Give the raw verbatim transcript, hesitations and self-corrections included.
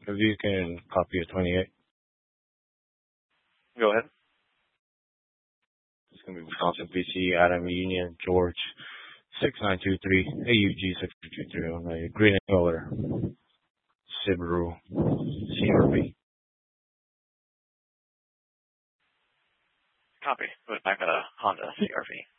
If you can copy a twenty-eight, Go ahead. it's going to be Wisconsin, B C, Adam, Union, George, six nine two three, A U G six two three on the green and color, Subaru, C R V. Copy. Put it back at a Honda C R V.